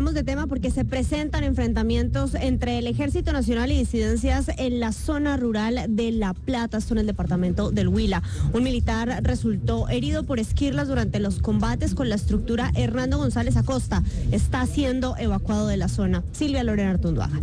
cambiamos de tema porque se presentan enfrentamientos entre el Ejército Nacional y disidencias en la zona rural de La Plata, esto en el departamento del Huila. Un militar resultó herido por esquirlas durante los combates con la estructura Hernando González Acosta. Está siendo evacuado de la zona. Silvia Lorena Artunduaga.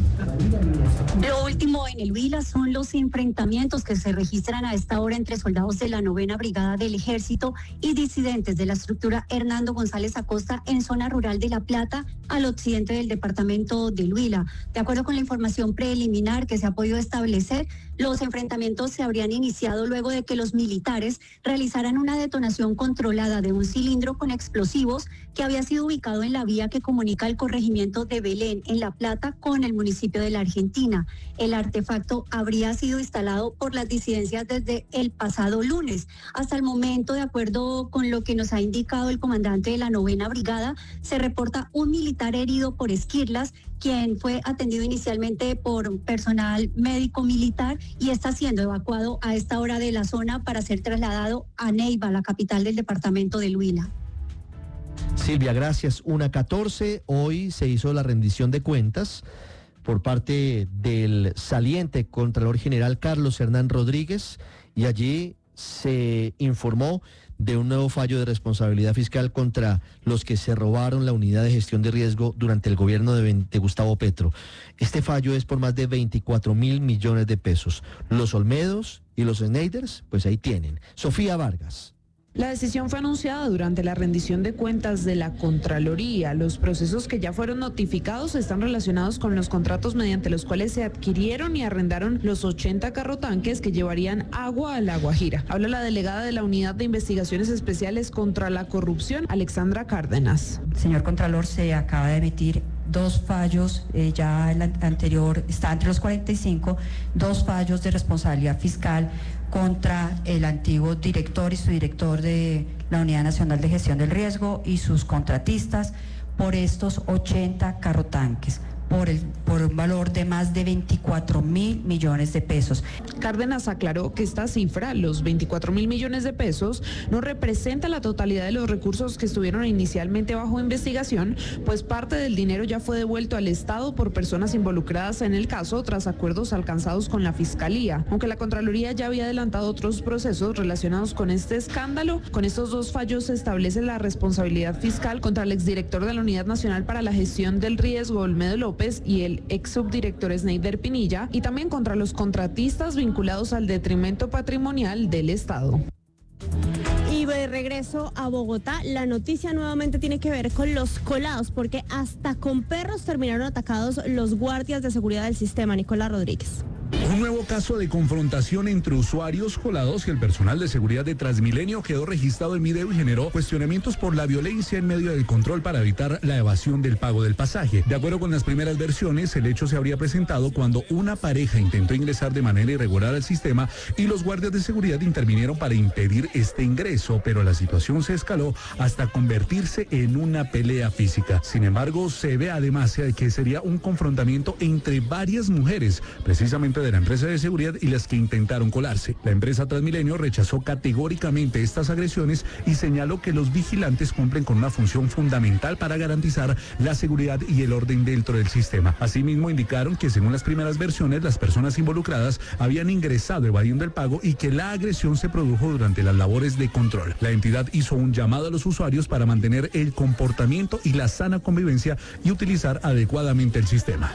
Lo último en el Huila son los enfrentamientos que se registran a esta hora entre soldados de la 9ª Brigada del Ejército y disidentes de la estructura Hernando González Acosta en zona rural de La Plata, al occidente del departamento del Huila. De acuerdo con la información preliminar que se ha podido establecer, los enfrentamientos se habrían iniciado luego de que los militares realizaran una detonación controlada de un cilindro con explosivos que había sido ubicado en la vía que comunica el corregimiento de Belén, en La Plata, con el municipio de La Argentina. El artefacto habría sido instalado por las disidencias desde el pasado lunes. Hasta el momento, de acuerdo con lo que nos ha indicado el comandante de la 9ª Brigada, se reporta un militar herido por esquirlas, quien fue atendido inicialmente por personal médico militar y está siendo evacuado a esta hora de la zona para ser trasladado a Neiva, la capital del departamento del Huila. Silvia, gracias. 1:14, hoy se hizo la rendición de cuentas por parte del saliente Contralor General Carlos Hernán Rodríguez, y allí se informó de un nuevo fallo de responsabilidad fiscal contra los que se robaron la unidad de gestión de riesgo durante el gobierno de Gustavo Petro. Este fallo es por más de 24.000 millones de pesos. Los Olmedos y los Schneiders, pues ahí tienen. Sofía Vargas. La decisión fue anunciada durante la rendición de cuentas de la Contraloría. Los procesos que ya fueron notificados están relacionados con los contratos mediante los cuales se adquirieron y arrendaron los 80 carrotanques que llevarían agua a La Guajira. Habla la delegada de la Unidad de Investigaciones Especiales contra la Corrupción, Alexandra Cárdenas. Señor Contralor, se acaba de emitir 2 fallos, ya el anterior está entre los 45, 2 fallos de responsabilidad fiscal contra el antiguo director y subdirector de la Unidad Nacional de Gestión del Riesgo y sus contratistas por estos 80 carrotanques, por un valor de más de 24.000 millones de pesos. Cárdenas aclaró que esta cifra, los 24.000 millones de pesos, no representa la totalidad de los recursos que estuvieron inicialmente bajo investigación, pues parte del dinero ya fue devuelto al Estado por personas involucradas en el caso tras acuerdos alcanzados con la Fiscalía. Aunque la Contraloría ya había adelantado otros procesos relacionados con este escándalo, con estos 2 fallos se establece la responsabilidad fiscal contra el exdirector de la Unidad Nacional para la Gestión del Riesgo, Olmedo López, y el ex subdirector Schneider Pinilla, y también contra los contratistas vinculados al detrimento patrimonial del Estado. Y de regreso a Bogotá, la noticia nuevamente tiene que ver con los colados, porque hasta con perros terminaron atacados los guardias de seguridad del sistema. Nicolás Rodríguez. Un nuevo caso de confrontación entre usuarios colados y el personal de seguridad de Transmilenio quedó registrado en video y generó cuestionamientos por la violencia en medio del control para evitar la evasión del pago del pasaje. De acuerdo con las primeras versiones, el hecho se habría presentado cuando una pareja intentó ingresar de manera irregular al sistema y los guardias de seguridad intervinieron para impedir este ingreso, pero la situación se escaló hasta convertirse en una pelea física. Sin embargo, se ve además que sería un confrontamiento entre varias mujeres, precisamente de la empresa de seguridad, y las que intentaron colarse. La empresa Transmilenio rechazó categóricamente estas agresiones y señaló que los vigilantes cumplen con una función fundamental para garantizar la seguridad y el orden dentro del sistema. Asimismo, indicaron que según las primeras versiones, las personas involucradas habían ingresado evadiendo el pago y que la agresión se produjo durante las labores de control. La entidad hizo un llamado a los usuarios para mantener el comportamiento y la sana convivencia y utilizar adecuadamente el sistema.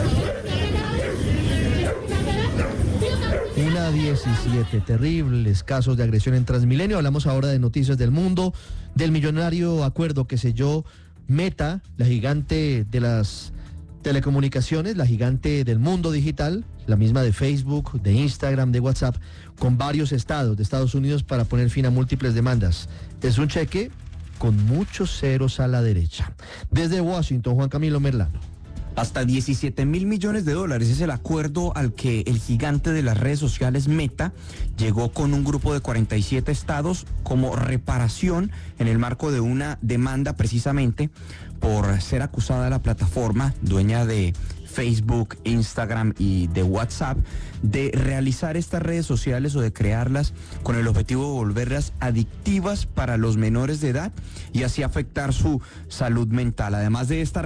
1:17, terribles casos de agresión en Transmilenio. Hablamos ahora de noticias del mundo, del millonario acuerdo que selló Meta, la gigante de las telecomunicaciones, la gigante del mundo digital, la misma de Facebook, de Instagram, de WhatsApp, con varios estados de Estados Unidos para poner fin a múltiples demandas. Es un cheque con muchos ceros a la derecha. Desde Washington, Juan Camilo Merlano. Hasta 17.000 millones de dólares es el acuerdo al que el gigante de las redes sociales Meta llegó con un grupo de 47 estados como reparación en el marco de una demanda precisamente por ser acusada la plataforma dueña de Facebook, Instagram y de WhatsApp de realizar estas redes sociales o de crearlas con el objetivo de volverlas adictivas para los menores de edad y así afectar su salud mental. Además de esta